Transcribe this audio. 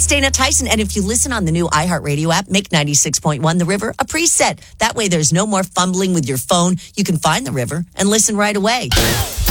it's Dana Tyson. And if you listen on the new iHeartRadio app, make 96.1 The River a preset. That way there's no more fumbling with your phone. You can find The River and listen right away.